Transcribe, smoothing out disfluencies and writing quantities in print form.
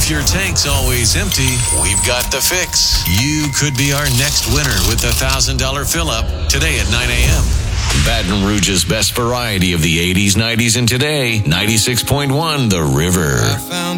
If your tank's always empty, we've got the fix. You could be our next winner with the $1,000 fill-up today at 9 a.m. Baton Rouge's best variety of the 80s, 90s, and today, 96.1 The River.